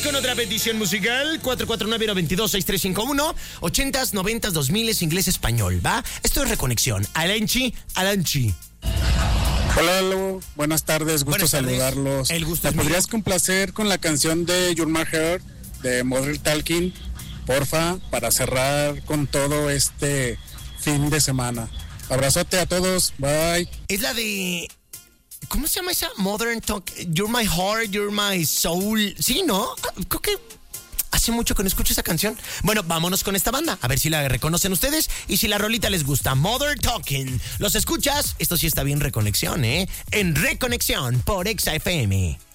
con otra petición musical. 449-122-6351. 80s, 90s, 2000s, inglés, español, ¿va? Esto es Reconexión. Alanchi. Hola, Lalo. Buenas tardes, gusto saludarlos. El gusto es ¿Me podrías complacer con la canción de You're My Heart de Modern Talking, porfa, para cerrar con todo este fin de semana? Abrazote a todos, bye. Es la de... ¿Cómo se llama esa? Modern Talk. You're My Heart, You're My Soul. Sí, ¿no? Creo que hace mucho que no escucho esa canción. Bueno, vámonos con esta banda. A ver si la reconocen ustedes y si la rolita les gusta. Modern Talking. ¿Los escuchas? Esto sí está bien Reconexión, ¿eh? En Reconexión por Exa FM.